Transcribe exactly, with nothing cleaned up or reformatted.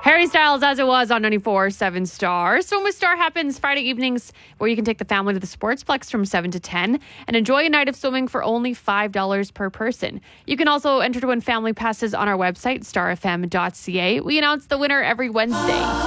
Harry Styles, as it was on ninety-four seven Star. Swim with Star happens Friday evenings, where you can take the family to the Sportsplex from seven to ten and enjoy a night of swimming for only five dollars per person. You can also enter to win family passes on our website, star f m dot c a. We announce the winner every Wednesday.